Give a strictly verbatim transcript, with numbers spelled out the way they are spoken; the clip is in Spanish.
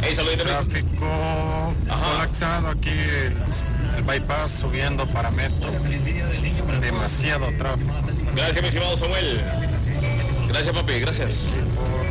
Ahí saludito. Tráfico colapsado aquí, el, el bypass subiendo para Metro. Demasiado tráfico. Gracias, mi estimado Samuel. Gracias, papi, gracias. Por